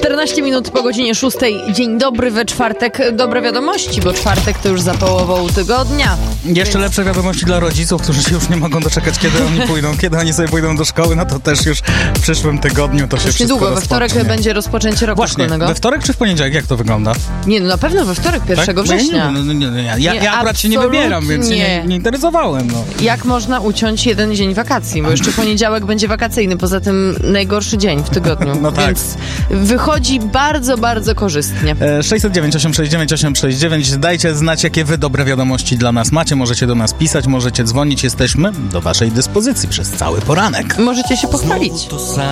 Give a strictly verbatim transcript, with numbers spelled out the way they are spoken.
czternaście minut po godzinie szóstej. Dzień dobry we czwartek. Dobre wiadomości, bo czwartek to już za połową tygodnia. Jeszcze Więc... lepsze wiadomości dla rodziców, którzy się już nie mogą doczekać, kiedy oni pójdą, kiedy oni sobie pójdą do szkoły, no to też już w przyszłym tygodniu to się już wszystko niedługo, we wtorek będzie rozpoczęcie roku Właśnie, szkolnego. we wtorek czy w poniedziałek? Jak to wygląda? Nie, no na pewno we wtorek, pierwszego tak? września. No, nie, nie, nie, ja ja, ja akurat się nie wybieram, więc się nie, nie interesowałem. No. Jak można uciąć jeden dzień wakacji? Bo jeszcze poniedziałek będzie wakacyjny, poza tym najgorszy dzień w tygodniu. No tak. Więc wychodzi bardzo, bardzo korzystnie. sześćset dziewięć osiem sześć dziewięć osiem sześć dziewięć. Dajcie znać, jakie wy dobre wiadomości dla nas macie. Możecie do nas pisać, możecie dzwonić. Jesteśmy do waszej dyspozycji przez cały poranek. Możecie się pochwalić.